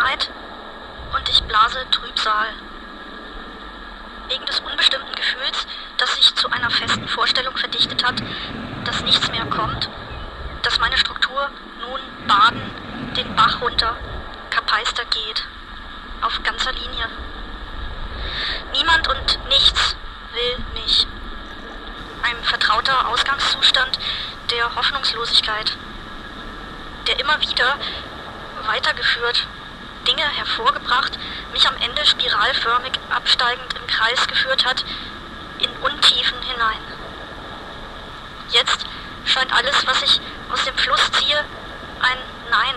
Vergangenheit und ich blase Trübsal. Wegen des unbestimmten Gefühls, das sich zu einer festen Vorstellung verdichtet hat, dass nichts mehr kommt, dass meine Struktur nun baden, den Bach runter, kapeister geht, auf ganzer Linie. Niemand und nichts will mich. Ein vertrauter Ausgangszustand der Hoffnungslosigkeit, der immer wieder weitergeführt, Dinge hervorgebracht, mich am Ende spiralförmig absteigend im Kreis geführt hat, in Untiefen hinein. Jetzt scheint alles, was ich aus dem Fluss ziehe, ein Nein.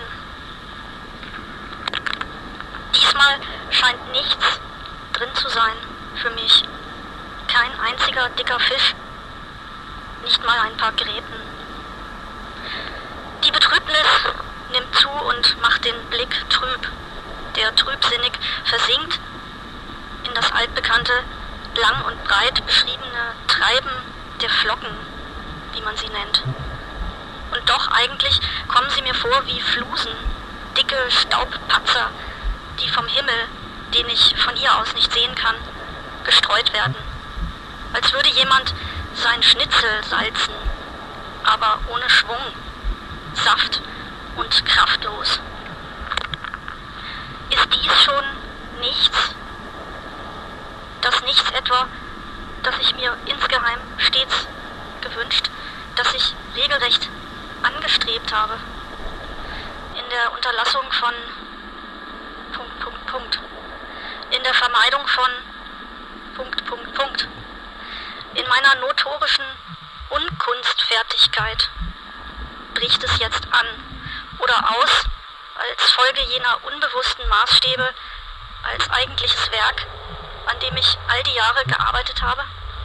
Diesmal scheint nichts drin zu sein für mich. Kein einziger dicker Fisch, nicht mal ein paar Gräten. Die Betrübnis nimmt zu und macht den Blick trüb, der trübsinnig versinkt in das altbekannte, lang und breit beschriebene Treiben der Flocken, wie man sie nennt. Und doch eigentlich kommen sie mir vor wie Flusen, dicke Staubpatzer, die vom Himmel, den ich von hier aus nicht sehen kann, gestreut werden. Als würde jemand sein Schnitzel salzen, aber ohne Schwung, Saft und kraftlos. Ist dies schon nichts? Das Nichts etwa, das ich mir insgeheim stets gewünscht, das ich regelrecht angestrebt habe. In der Unterlassung von ... In der Vermeidung von ... In meiner notorischen Unkunstfertigkeit bricht es jetzt an oder aus als Folge jener unbewussten Maßstäbe, als eigentliches Werk, an dem ich all die Jahre gearbeitet habe.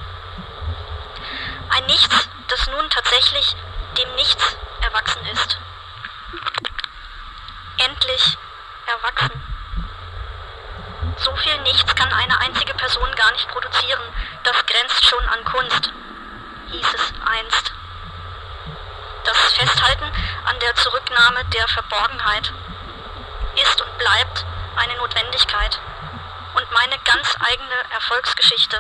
Ein Nichts, das nun tatsächlich dem Nichts erwachsen ist. Endlich erwachsen. So viel Nichts kann eine einzige Person gar nicht produzieren. Das grenzt schon an Kunst, hieß es einst. Das Festhalten an der Zurücknahme der Verborgenheit ist und bleibt eine Notwendigkeit und meine ganz eigene Erfolgsgeschichte.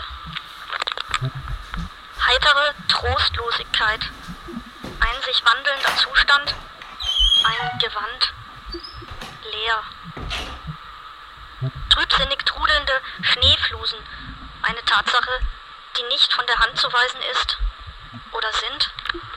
Heitere Trostlosigkeit, ein sich wandelnder Zustand, ein Gewand, leer. Trübsinnig trudelnde Schneeflusen, eine Tatsache, die nicht von der Hand zu weisen ist oder sind.